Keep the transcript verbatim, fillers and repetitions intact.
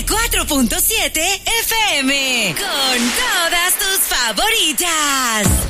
y cuatro punto siete F M. Con todas tus favoritas.